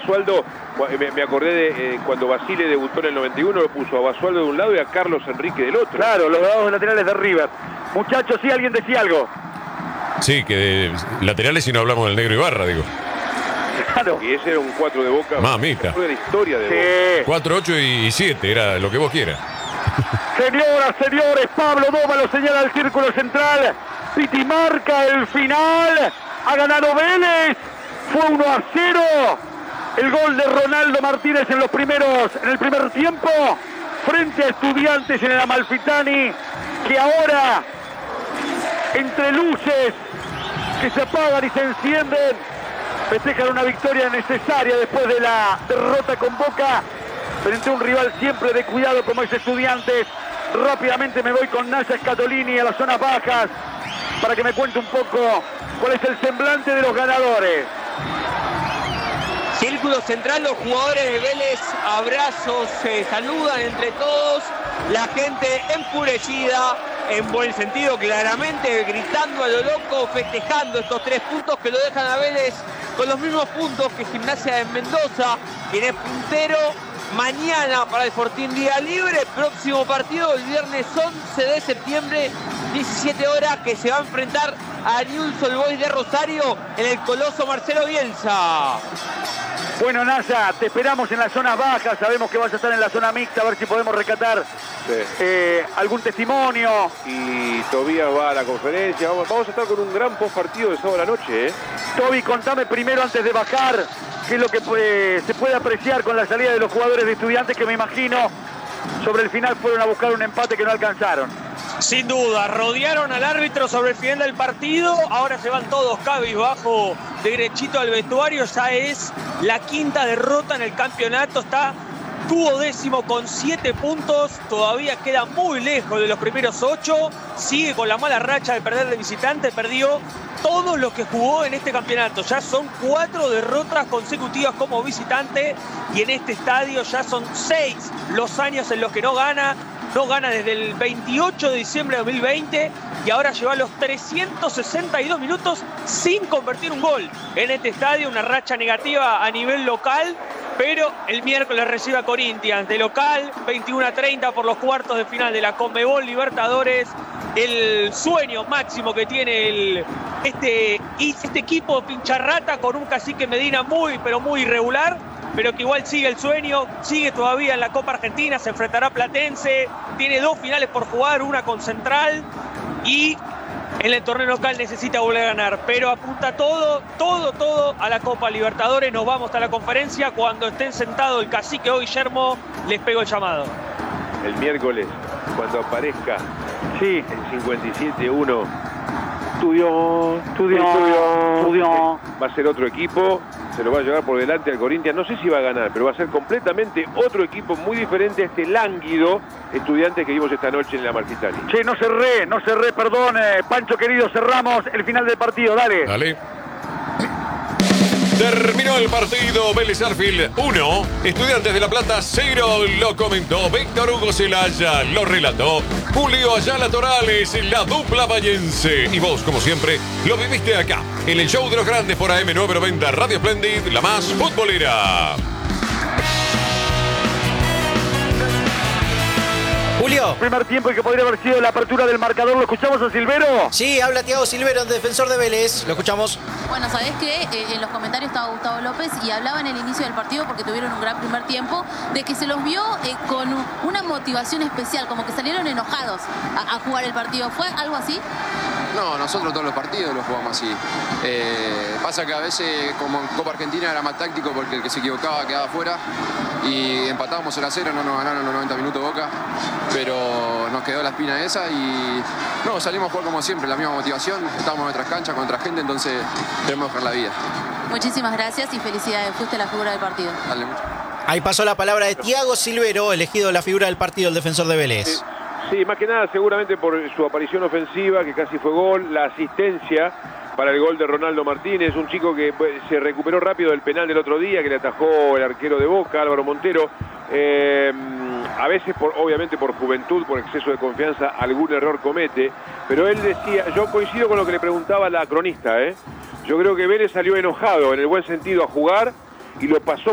Basualdo, me acordé de cuando Basile debutó en el 91, lo puso a Basualdo de un lado y a Carlos Enrique del otro. Claro, los dos laterales de River. Muchachos, ¿sí alguien decía algo? Sí, que de laterales si no hablamos del Negro Ibarra, digo. Claro. Y ese era un 4 de Boca. Mamita. Fue la historia de Sí. Boca. 4, 8 y 7, era lo que vos quieras. Señoras, señores, Pablo Doma lo señala el círculo central. Piti marca el final. Ha ganado Vélez. Fue 1-0. El gol de Ronaldo Martínez en el primer tiempo. Frente a Estudiantes en el Amalfitani. Que ahora, entre luces que se apagan y se encienden, festejan una victoria necesaria después de la derrota con Boca frente a un rival siempre de cuidado como es Estudiantes. Rápidamente me voy con Naya Scatolini a las zonas bajas para que me cuente un poco cuál es el semblante de los ganadores. Círculo central, los jugadores de Vélez, abrazos, se saludan entre todos, la gente enfurecida, en buen sentido claramente, gritando a lo loco, festejando estos 3 puntos que lo dejan a Vélez con los mismos puntos que Gimnasia de Mendoza, quien es puntero. Mañana para el Fortín día libre, próximo partido el viernes 11 de septiembre, 17 horas, que se va a enfrentar a Newell's Old Boys de Rosario en el Coloso Marcelo Bielsa. Bueno, Naya, te esperamos en las zonas bajas, sabemos que vas a estar en la zona mixta, a ver si podemos rescatar algún testimonio. Y Tobías va a la conferencia, vamos a estar con un gran post partido de sábado a la noche. Toby, contame primero antes de bajar, qué es lo que se puede apreciar con la salida de los jugadores de Estudiantes, que me imagino sobre el final fueron a buscar un empate que no alcanzaron. Sin duda, rodearon al árbitro sobre el final del partido, ahora se van todos cabizbajo derechito al vestuario, ya es la 5ª derrota en el campeonato, está 12º con 7 puntos, todavía queda muy lejos de los primeros 8, sigue con la mala racha de perder de visitante, perdió todo lo que jugó en este campeonato, ya son 4 derrotas consecutivas como visitante y en este estadio ya son 6 los años en los que no gana desde el 28 de diciembre de 2020 y ahora lleva los 362 minutos sin convertir un gol en este estadio, una racha negativa a nivel local, pero el miércoles recibe a Corinthians de local, 21-30 por los cuartos de final de la Conmebol Libertadores, el sueño máximo que tiene este equipo pincharrata con un Cacique Medina muy, pero muy irregular, pero que igual sigue el sueño, sigue todavía en la Copa Argentina, se enfrentará a Platense, tiene 2 finales por jugar, una con Central, y en el torneo local necesita volver a ganar, pero apunta todo a la Copa Libertadores. Nos vamos a la conferencia, cuando estén sentados el Cacique o Guillermo, les pego el llamado. El miércoles, cuando aparezca Sí. el 57-1, estudió. Va a ser otro equipo, se lo va a llevar por delante al Corinthians. No sé si va a ganar, pero va a ser completamente otro equipo muy diferente a este lánguido Estudiantes que vimos esta noche en la Amalfitani. Che, no cerré, perdón, Pancho querido, cerramos el final del partido, dale. Dale. Terminó el partido, Vélez Arfield 1, Estudiantes de La Plata 0, lo comentó Víctor Hugo Celaya, lo relató Julio Ayala Torales, la dupla vallense. Y vos, como siempre, lo viviste acá, en el show de los grandes por AM990 Radio Splendid, la más futbolera. Julio. Primer tiempo y que podría haber sido la apertura del marcador. ¿Lo escuchamos a Silvero? Sí, habla Thiago Silvero, defensor de Vélez. Lo escuchamos. Bueno, sabés que en los comentarios estaba Gustavo López y hablaba en el inicio del partido, porque tuvieron un gran primer tiempo, de que se los vio con una motivación especial, como que salieron enojados a jugar el partido. ¿Fue algo así? No, nosotros todos los partidos los jugamos así. Pasa que a veces, como en Copa Argentina, era más táctico porque el que se equivocaba quedaba fuera. Y empatábamos 0-0, no nos ganaron los 90 minutos Boca. Pero nos quedó la espina esa y no, salimos a jugar como siempre, la misma motivación. Estamos en nuestras canchas con otra gente, entonces debemos dejar la vida. Muchísimas gracias y felicidades. Fuiste la figura del partido. Dale mucho. Ahí pasó la palabra de Thiago Silvero, elegido la figura del partido, el defensor de Vélez. Sí, más que nada seguramente por su aparición ofensiva, que casi fue gol, la asistencia para el gol de Ronaldo Martínez, un chico que se recuperó rápido del penal del otro día, que le atajó el arquero de Boca, Álvaro Montero. A veces, obviamente por juventud, por exceso de confianza, algún error comete, pero él decía, yo coincido con lo que le preguntaba la cronista, yo creo que Vélez salió enojado, en el buen sentido, a jugar, y lo pasó